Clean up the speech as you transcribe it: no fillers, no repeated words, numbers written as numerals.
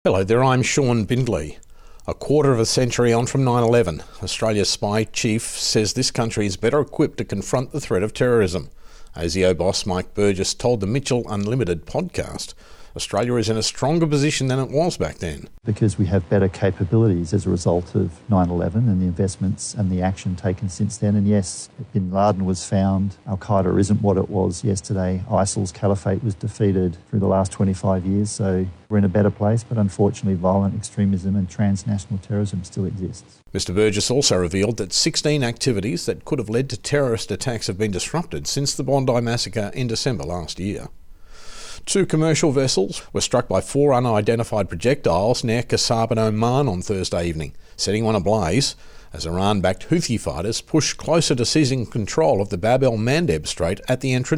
Hello there, I'm Sean Bindley. A quarter of a century on from 9/11, Australia's spy chief says this country is better equipped to confront the threat of terrorism. ASIO boss Mike Burgess told the Mitchell Unlimited podcast Australia is in a stronger position than it was back then. Because we have better capabilities as a result of 9/11 and the investments and the action taken since then. And yes, bin Laden was found. Al-Qaeda isn't what it was yesterday. ISIL's caliphate was defeated through the last 25 years. So we're in a better place, but unfortunately violent extremism and transnational terrorism still exists. Mr Burgess also revealed that 16 activities that could have led to terrorist attacks have been disrupted since the Bondi massacre in December last year. 2 commercial vessels were struck by 4 unidentified projectiles near Kasaba, Oman on Thursday evening, setting one ablaze as Iran-backed Houthi fighters pushed closer to seizing control of the Bab el-Mandeb Strait at the entrance